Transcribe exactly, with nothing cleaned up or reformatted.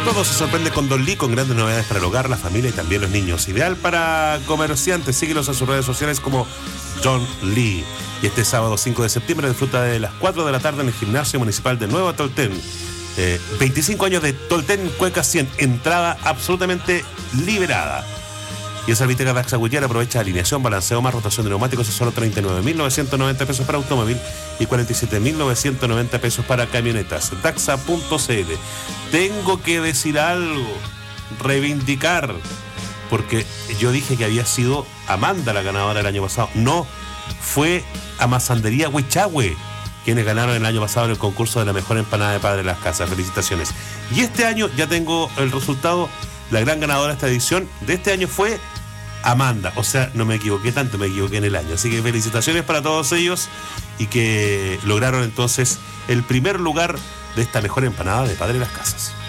Todo se sorprende con Don Lee, con grandes novedades para el hogar, la familia y también los niños. Ideal para comerciantes. Síguelos en sus redes sociales como Don Lee. Y este sábado cinco de septiembre disfruta de las cuatro de la tarde en el Gimnasio Municipal de Nueva Tolten. Eh, veinticinco años de Tolten Cueca cien. Entrada absolutamente liberada. Y esa Viteca Daxa Goodyear aprovecha alineación, balanceo más rotación de neumáticos a solo treinta y nueve mil novecientos noventa pesos para automóvil y cuarenta y siete mil novecientos noventa pesos para camionetas. Daxa punto c l. Tengo que decir algo, reivindicar, porque yo dije que había sido Amanda la ganadora el año pasado. No, fue Amasandería Huichahue quienes ganaron el año pasado en el concurso de la mejor empanada de Padre de las Casas. Felicitaciones. Y este año ya tengo el resultado. La gran ganadora de esta edición de este año fue Amanda. O sea, no me equivoqué tanto, me equivoqué en el año. Así que felicitaciones para todos ellos y que lograron entonces el primer lugar de esta mejor empanada de Padre de las Casas.